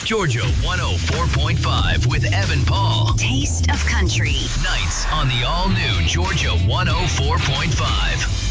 Georgia 104.5 with Evan Paul. Taste of Country. Nights on the all-new Georgia 104.5.